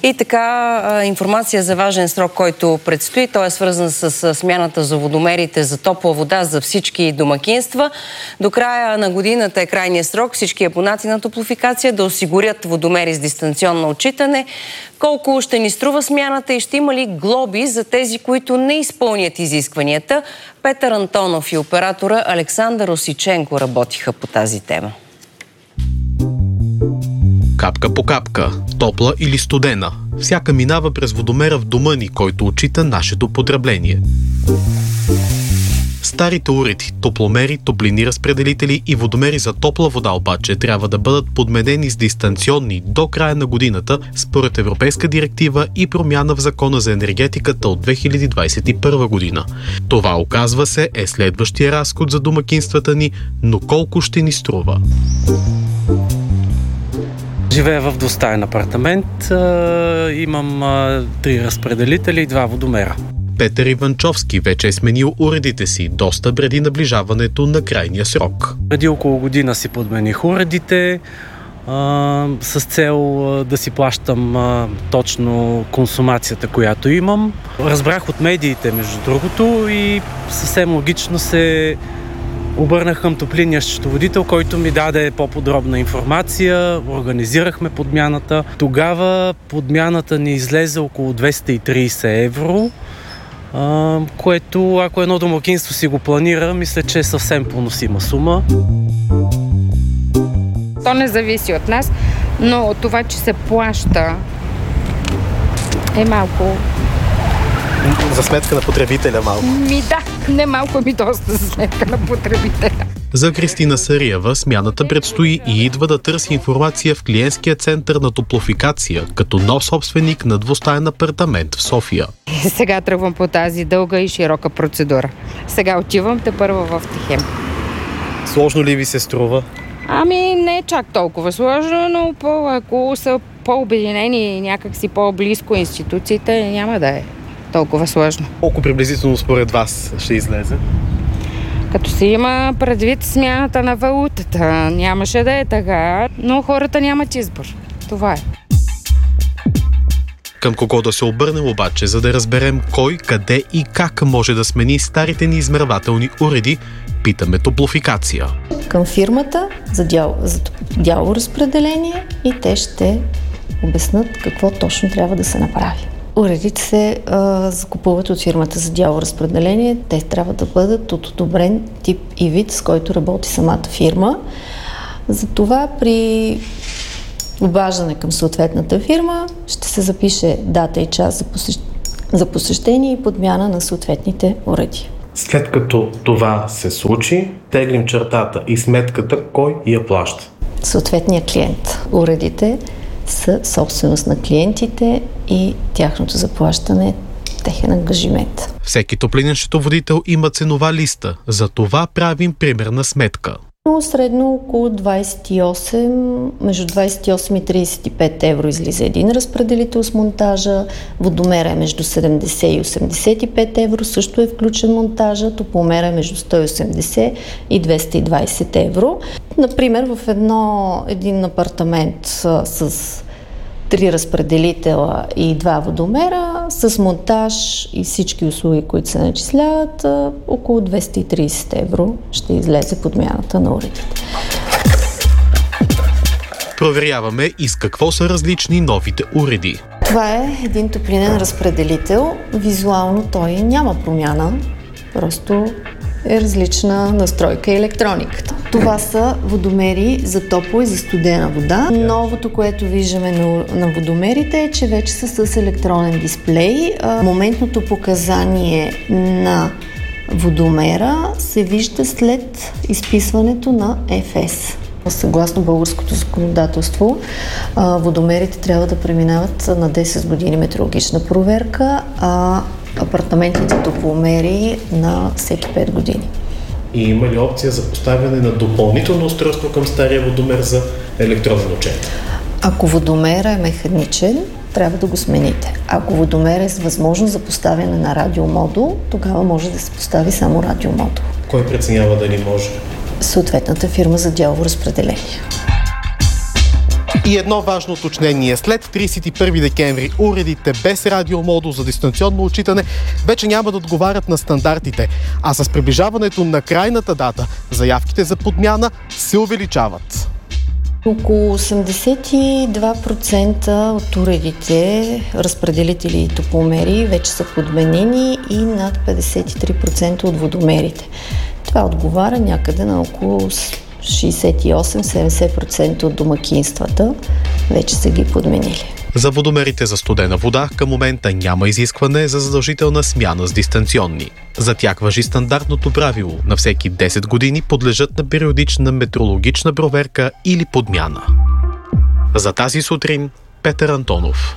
И така, информация за важен срок, който предстои. Той е свързан с смяната за водомерите за топла вода за всички домакинства. До края на годината е крайният срок всички абонати на Топлофикация да осигурят водомери с дистанционно отчитане. Колко ще ни струва смяната и ще има ли глоби за тези, които не изпълнят изискванията? Петър Антонов и оператора Александър Осиченко работиха по тази тема. Капка по капка, топла или студена. Всяка минава през водомера в дома ни, който отчита нашето потребление. Старите уреди, топломери, топлинни разпределители и водомери за топла вода обаче трябва да бъдат подменени с дистанционни до края на годината според Европейска директива и промяна в Закона за енергетиката от 2021 година. Това, оказва се, е следващия разход за домакинствата ни, но колко ще ни струва? Живея в двустаен апартамент, имам 3 разпределители и 2 водомера. Петър Иванчовски вече е сменил уредите си доста преди наближаването на крайния срок. Преди около година си подмених уредите с цел да си плащам точно консумацията, която имам. Разбрах от медиите, между другото, и съвсем логично се обърнах към топлинния счетоводител, който ми даде по-подробна информация. Организирахме подмяната. Тогава подмяната ни излезе около 230 евро, което, ако едно домакинство си го планира, мисля, че е съвсем поносима сума. То не зависи от нас, но това, че се плаща, е малко... За сметка на потребителя малко. Не малко, доста за сметка на потребителя. За Кристина Сариева смяната предстои и идва да търси информация в клиентския център на Топлофикация, като нов собственик на двустаен апартамент в София. Сега тръгвам по тази дълга и широка процедура. Сега отивам тепърва в Тихем. Сложно ли ви се струва? Не е чак толкова сложно, но ако са по-обединени и някакси по-близко институциите, няма да е толкова сложно. Колко приблизително според вас ще излезе? Като се има предвид смяната на валутата, нямаше да е така, но хората нямат избор. Това е. Към кого да се обърнем обаче, за да разберем кой, къде и как може да смени старите ни измервателни уреди, питаме Топлофикация. Към фирмата за дялово разпределение и те ще обяснат какво точно трябва да се направи. Уредите се закупуват от фирмата за дялово разпределение. Те трябва да бъдат от одобрен тип и вид, с който работи самата фирма. Затова при обаждане към съответната фирма ще се запише дата и час за посещение и подмяна на съответните уреди. След като това се случи, теглим чертата и сметката, кой я плаща? Съответният клиент. Уредите са собственост на клиентите и тяхното заплащане е техен ангажимент. Всеки топлинен счетоводител има ценова листа. За това правим примерна сметка. Средно около между 28 и 35 евро излиза един разпределител с монтажа. Водомера е между 70 и 85 евро, също е включен монтажа. Топломера е между 180 и 220 евро. Например, в един апартамент с 3 разпределителя и 2 водомера, с монтаж и всички услуги, които се начисляват, около 230 евро ще излезе подмяната на уредите. Проверяваме и с какво са различни новите уреди. Това е един топлинен разпределител. Визуално той няма промяна, просто е различна настройка и електрониката. Това са водомери за топла и за студена вода. Новото, което виждаме на водомерите е, че вече са с електронен дисплей. Моментното показание на водомера се вижда след изписването на ФС. Съгласно българското законодателство, водомерите трябва да преминават на 10 години метеорологична проверка, а апартаментните топломери на всеки 5 години. И има ли опция за поставяне на допълнително устройство към стария водомер за електронен отчет? Ако водомер е механичен, трябва да го смените. Ако водомер е с възможност за поставяне на радиомодул, тогава може да се постави само радиомодул. Кой преценява дали може? Съответната фирма за дялово разпределение. И едно важно уточнение. След 31 декември уредите без радиомодул за дистанционно отчитане вече няма да отговарят на стандартите, а с приближаването на крайната дата заявките за подмяна се увеличават. Около 82% от уредите, разпределители и топломери вече са подменени и над 53% от водомерите. Това отговаря някъде на около 68-70% от домакинствата вече са ги подменили. За водомерите за студена вода към момента няма изискване за задължителна смяна с дистанционни. За тях важи стандартното правило. На всеки 10 години подлежат на периодична метрологична проверка или подмяна. За тази сутрин Петър Антонов.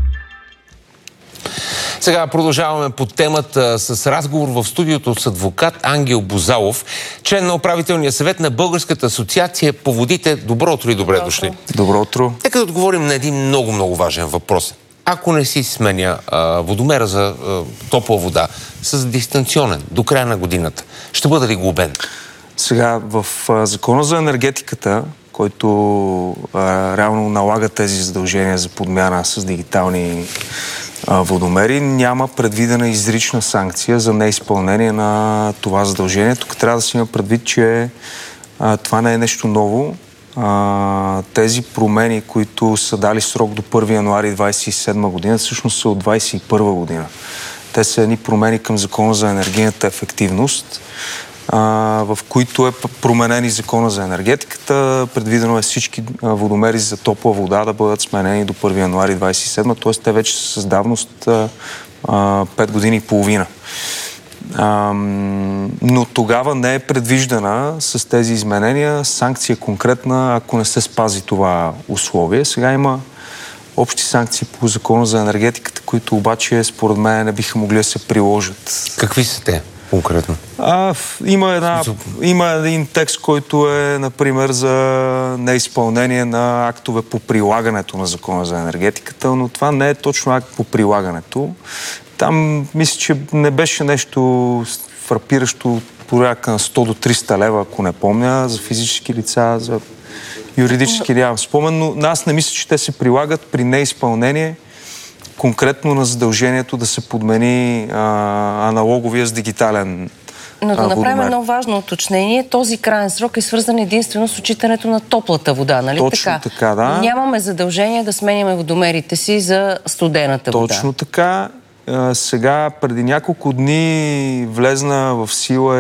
Сега продължаваме по темата с разговор в студиото с адвокат Ангел Бозалов, член на управителния съвет на Българската асоциация по водите. Добро утро и добре дошли. Добро утро. Нека да отговорим на един много важен въпрос. Ако не си сменя водомера за топла вода с дистанционен до края на годината, ще бъде ли глобен? Сега в Закона за енергетиката, който реално налага тези задължения за подмяна с дигитални водомери, няма предвидена изрична санкция за неизпълнение на това задължение. Тук трябва да си има предвид, че това не е нещо ново. Тези промени, които са дали срок до 1 януари 2027 година, всъщност са от 2021 година. Те са едни промени към Закона за енергийната ефективност, в които е променени Закона за енергетиката. Предвидено е всички водомери за топла вода да бъдат сменени до 1 януари 2027, т.е. те вече са с давност 5 години и половина. Но тогава не е предвиждана с тези изменения санкция конкретна, ако не се спази това условие. Сега има общи санкции по Закона за енергетиката, които обаче според мен не биха могли да се приложат. Какви са те конкретно? Има един текст, който е, например, за неизпълнение на актове по прилагането на Закона за енергетиката, но това не е точно акт по прилагането. Там мисля, че не беше нещо фрапиращо порядка на 100 до 300 лева, ако не помня, за физически лица, за юридически нямам спомен, но аз не мисля, че те се прилагат при неизпълнение конкретно на задължението да се подмени аналоговия с дигитален Но да направим едно важно уточнение. Този крайен срок е свързан единствено с отчитането на топлата вода, нали Точно така, да. Нямаме задължение да сменяме водомерите си за студената вода. Точно така. Сега, преди няколко дни влезна в сила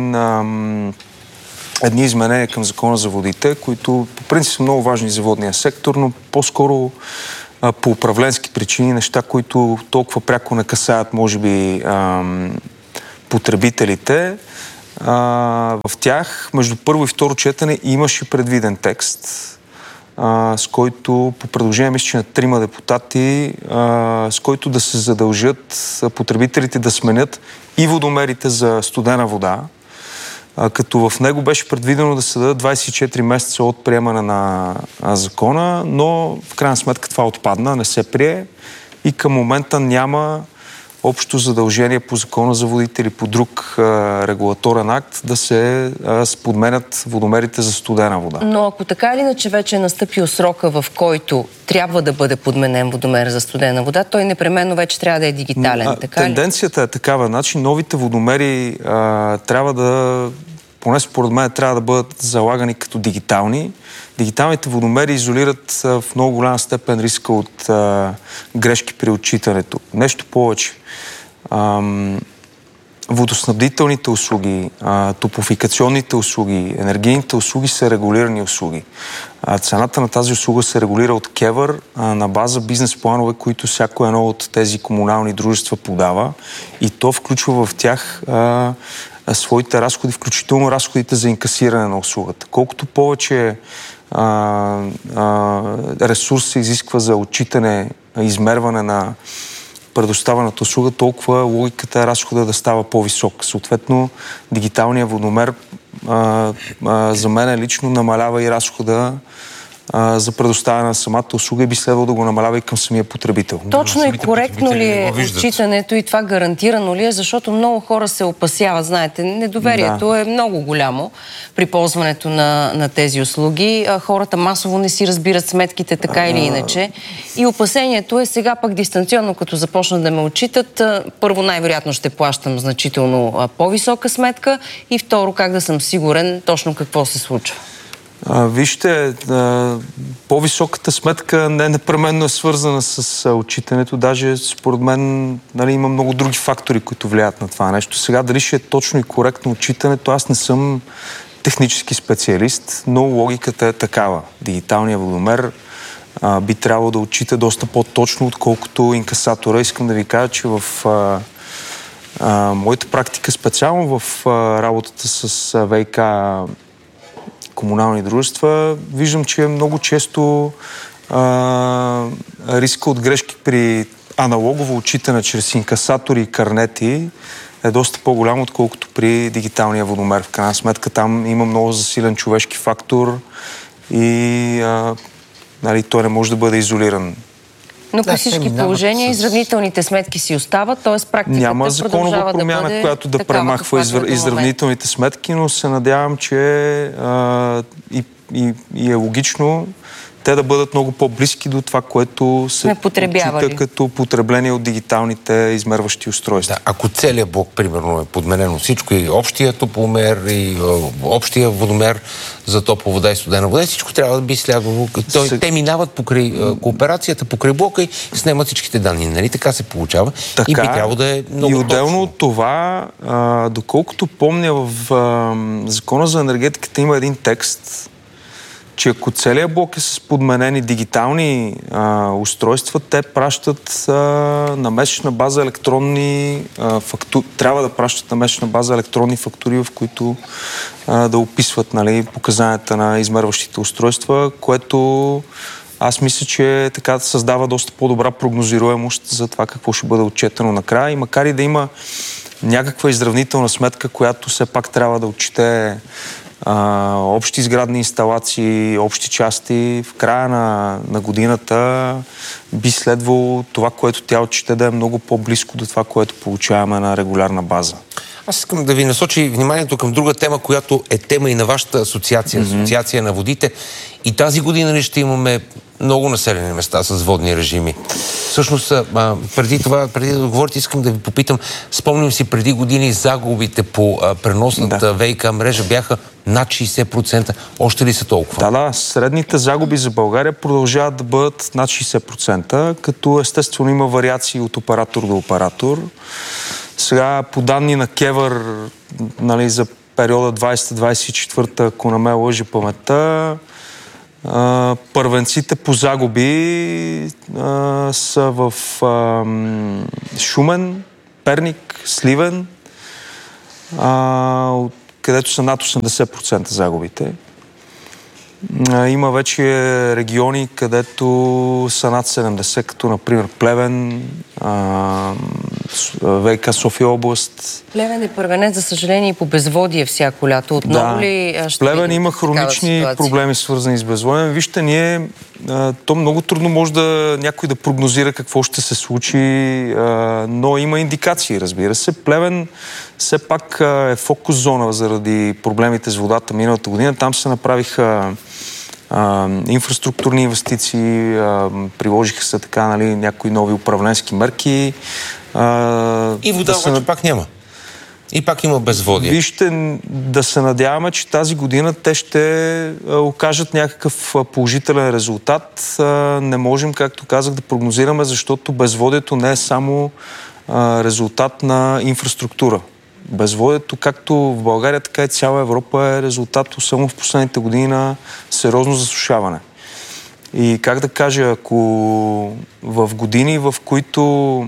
едни изменения към Закона за водите, които по принцип са много важни за водния сектор, но по-скоро по управленски причини, неща, които толкова пряко не касаят, може би, потребителите. В тях, между първо и второ четене, имаше предвиден текст, с който, по предложение, мисля, че на 3 депутати, с който да се задължат потребителите да сменят и водомерите за студена вода, като в него беше предвидено да се дадат 24 месеца от приемане на закона, но в крайна сметка това отпадна, не се прие и към момента няма общо задължение по Закона за водите или по друг регулаторен акт да се подменят водомерите за студена вода. Но ако така или иначе вече е настъпил срока, в който трябва да бъде подменен водомер за студена вода, той непременно вече трябва да е дигитален. Тенденцията е такава. Значи новите водомери трябва да, поне според мен, трябва да бъдат залагани като дигитални. Дигиталните водомери изолират в много голяма степен риска от грешки при отчитането. Нещо повече. Водоснабдителните услуги, топлофикационните услуги, енергийните услуги са регулирани услуги. Цената на тази услуга се регулира от КЕВР на база бизнес планове, които всяко едно от тези комунални дружества подава и то включва в тях своите разходи, включително разходите за инкасиране на услугата. Колкото повече ресурс се изисква за отчитане, измерване на предоставената услуга, толкова логиката е разхода да става по-висок. Съответно, дигиталният водомер за мен лично намалява и разхода за предоставяне на самата услуга и би следвало да го намалява и към самия потребител. Точно и коректно ли е отчитането и това гарантирано ли е, защото много хора се опасяват, знаете, недоверието е много голямо при ползването на тези услуги. Хората масово не си разбират сметките така или иначе и опасението е сега пък дистанционно, като започнат да ме отчитат, първо най-вероятно ще плащам значително по-висока сметка и второ как да съм сигурен точно какво се случва. Вижте, по-високата сметка не непременно е свързана с отчитането. Даже според мен има много други фактори, които влияят на това нещо. Сега дали ще е точно и коректно отчитането, аз не съм технически специалист, но логиката е такава. Дигиталният водомер би трябвало да отчита доста по-точно, отколкото инкасатора. Искам да ви кажа, че в моята практика, специално в работата с ВиК комунални дружества, виждам, че много често риска от грешки при аналогово отчитане чрез инкасатори и карнети е доста по-голям, отколкото при дигиталния водомер. В крайна сметка там има много засилен човешки фактор и той не може да бъде изолиран. Но при всички положения изравнителните сметки си остават, т.е. практиката няма законова промяна, която да премахва изравнителните сметки, но се надявам, че и е логично те да бъдат много по-близки до това, което се отчита като потребление от дигиталните измерващи устройства. Да, ако целият блок, примерно, е подменено всичко, и общия топломер, и общия водомер за топла вода и студена вода, всичко трябва да би следвало. Те минават покрай кооперацията, покрай блока и снемат всичките данни. Нали? Така се получава. Така, и би трябвало да е много и отделно от това, доколкото помня, в Закона за енергетиката има един текст, че ако целият блок е с подменени дигитални устройства, те пращат на месечна база електронни фактури. Трябва да пращат на месечна база електронни фактури, в които да описват показанията на измерващите устройства, което аз мисля, че така създава доста по-добра прогнозируемост за това какво ще бъде отчетено накрая. И макар и да има някаква изравнителна сметка, която все пак трябва да отчете общи сградни инсталации, общи части, в края на годината би следвало това, което тя отчете, да е много по-близко до това, което получаваме на регулярна база. Аз искам да ви насочи вниманието към друга тема, която е тема и на вашата асоциация, Асоциация на водите. И тази година ще имаме много населени места с водни режими. Всъщност, преди да договорите, искам да ви попитам, спомням си преди години загубите по преносната ВиК мрежа бяха над 60%. Още ли са толкова? Да, средните загуби за България продължават да бъдат над 60%, като естествено има вариации от оператор до оператор. Сега по данни на КЕВР, за периода 20-24, ако не ме лъжи паметта, първенците по загуби са в Шумен, Перник, Сливен, където са над 80% загубите. Има вече региони, където са над 70, като например Плевен, ВиК София област. Плевен е първенец, за съжаление, и по безводие всяко лято. Отново ли ще Плевен има хронични проблеми, свързани с безводие. Вижте, то много трудно може някой да прогнозира какво ще се случи, но има индикации, разбира се. Плевен все пак е фокус зона заради проблемите с водата миналата година. Там се направиха инфраструктурни инвестиции, приложиха се така някои нови управленски мерки. И вода обаче пак няма. И пак има безводие. Вижте, да се надяваме, че тази година те ще окажат някакъв положителен резултат. Не можем, както казах, да прогнозираме, защото безводието не е само резултат на инфраструктура. Безводието, както в България, така и цяла Европа, е резултат само в последните години на сериозно засушаване. И как да кажа, ако в години, в които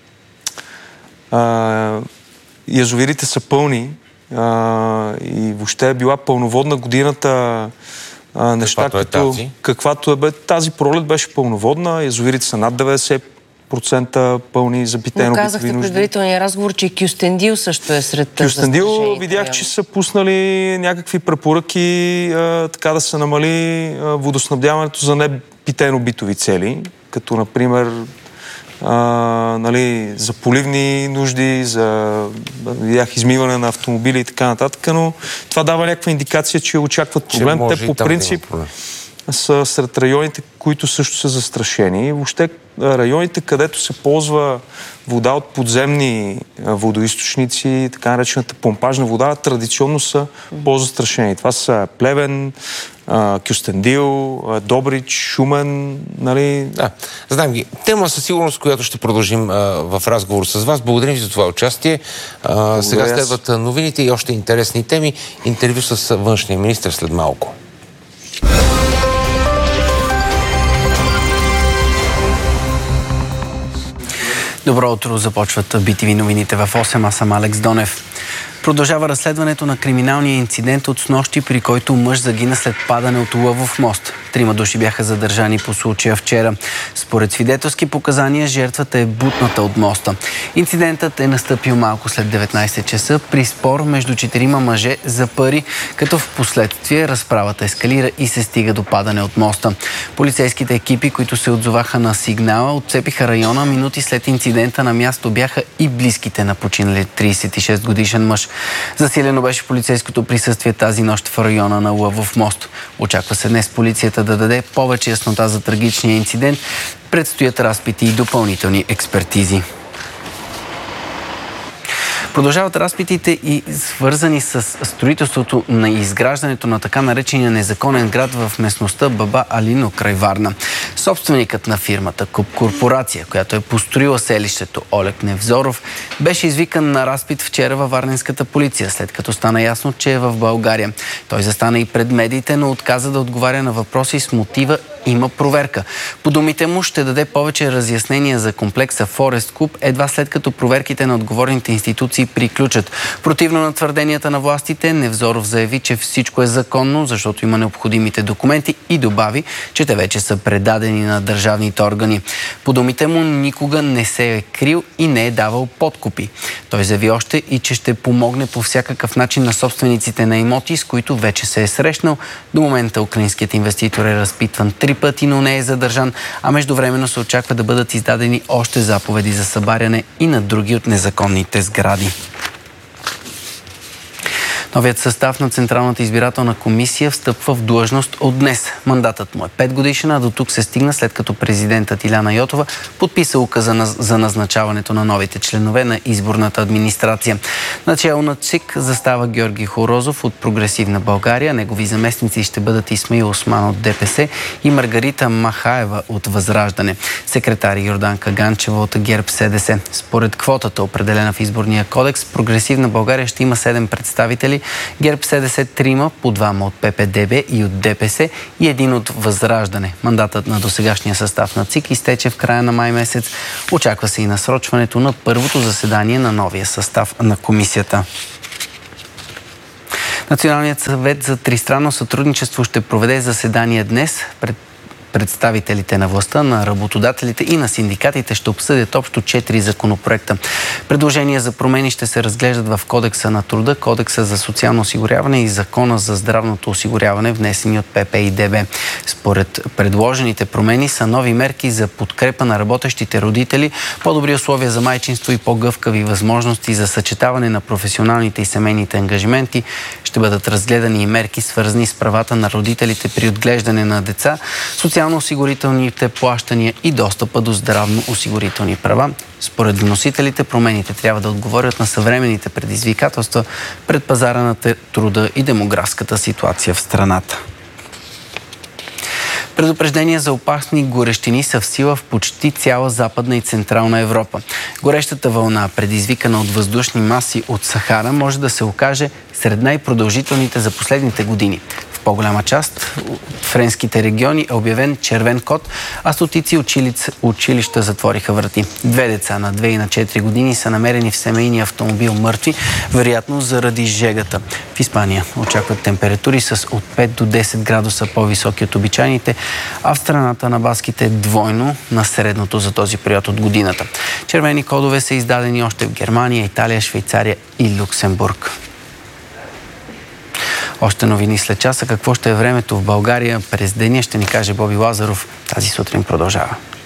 язовирите са пълни и въобще е била пълноводна годината, неща каквато е тази пролет беше пълноводна, язовирите са над процента пълни за питейно-битови нужди. Казахте предварителния разговор, че Кюстендил също е сред Кюстендил видях, че са пуснали някакви препоръки така да се намали водоснабдяването за не питейно-битови цели, като например за поливни нужди, видях измиване на автомобили и така нататък, но това дава някаква индикация, че очакват проблем. Те по принцип са сред районите, които също са застрашени. Въобще районите, където се ползва вода от подземни водоизточници, така наречената помпажна вода, традиционно са по-застрашени. Това са Плевен, Кюстендил, Добрич, Шумен, нали? Да, знам ги. Тема със сигурност, която ще продължим в разговор с вас. Благодарим ви за това участие. Сега следват новините и още интересни теми. Интервю с външния министър след малко. Добро утро, започват BTV новините в 8, аз съм Алекс Донев. Продължава разследването на криминалния инцидент от снощи, при който мъж загина след падане от Лъвов мост. 3 души бяха задържани по случая вчера. Според свидетелски показания, жертвата е бутната от моста. Инцидентът е настъпил малко след 19 часа при спор между 4 мъже за пари, като в последствие разправата ескалира и се стига до падане от моста. Полицейските екипи, които се отзоваха на сигнала, отцепиха района. Минути след инцидента на място бяха и близките на починали 36 годишен мъж. Засилено беше полицейското присъствие тази нощ в района на Лъвов мост. Очаква се днес полицията да даде повече яснота за трагичния инцидент. Предстоят разпити и допълнителни експертизи. Продължават разпитите и свързани с строителството на изграждането на така наречения незаконен град в местността Баба Алино край Варна. Собственикът на фирмата Корпорация, която е построила селището, Олег Невзоров, беше извикан на разпит вчера във варненската полиция, след като стана ясно, че е в България. Той застана и пред медиите, но отказа да отговаря на въпроси с мотива има проверка. По думите му ще даде повече разяснения за комплекса Форест Клуб, едва след като проверките на отговорните институции приключат. Противно на твърденията на властите, Невзоров заяви, че всичко е законно, защото има необходимите документи и добави, че те вече са предадени на държавните органи. По думите му никога не се е крил и не е давал подкупи. Той заяви още и че ще помогне по всякакъв начин на собствениците на имоти, с които вече се е срещнал. До момента украинският инвеститор е разпитван 3 пъти, но не е задържан, а междувременно се очаква да бъдат издадени още заповеди за събаряне и на други от незаконните сгради. Новият състав на Централната избирателна комисия встъпва в длъжност от днес. Мандатът му е 5 годишен, а до тук се стигна след като президентът Иляна Йотова подписа указа за назначаването на новите членове на изборната администрация. Начело на ЦИК застава Георги Хорозов от Прогресивна България. Негови заместници ще бъдат Исмаил Осман от ДПС и Маргарита Махаева от Възраждане. Секретар Йорданка Ганчева от ГЕРБ СДС. Според квотата, определена в изборния кодекс, Прогресивна България ще има 7 представители, ГЕРБ СДС 3, по 2 от ППДБ и от ДПС и 1 от Възраждане. Мандатът на досегашния състав на ЦИК изтече в края на май месец. Очаква се и насрочването на първото заседание на новия състав на комисията. Националният съвет за тристранно сътрудничество ще проведе заседание днес. Представителите на властта, на работодателите и на синдикатите ще обсъдят общо 4 законопроекта. Предложения за промени ще се разглеждат в Кодекса на труда, Кодекса за социално осигуряване и Закона за здравното осигуряване, внесени от ПП и ДБ. Според предложените промени са нови мерки за подкрепа на работещите родители, по-добри условия за майчинство и по-гъвкави възможности за съчетаване на професионалните и семейните ангажименти. Ще бъдат разгледани и мерки, свързани с правата на родителите при отглеждане на деца, социално-осигурителните плащания и достъпа до здравно-осигурителни права. Според вносителите, промените трябва да отговорят на съвременните предизвикателства пред пазара на труда и демографската ситуация в страната. Предупреждения за опасни горещини са в сила в почти цяла Западна и Централна Европа. Горещата вълна, предизвикана от въздушни маси от Сахара, може да се окаже сред най-продължителните за последните години. В по-голяма част от френските региони е обявен червен код, а стотици училища затвориха врати. 2 деца на 2 и на 4 години са намерени в семейния автомобил мъртви, вероятно заради жегата. В Испания очакват температури с от 5 до 10 градуса по-високи от обичайните, а в страната на баските е двойно на средното за този период от годината. Червени кодове са издадени още в Германия, Италия, Швейцария и Люксембург. Още новини след часа. Какво ще е времето в България през деня, ще ни каже Боби Лазаров. Тази сутрин продължава.